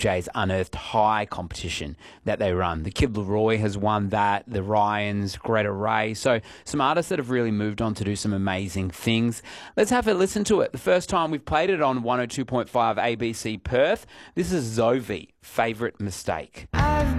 DJ's Unearthed High competition that they run. The Kid Laroi has won that, the Ryans, Greta Ray. So some artists that have really moved on to do some amazing things. Let's have a listen to it. The first time we've played it on 102.5 ABC Perth. This is Zovi, Favourite Mistake.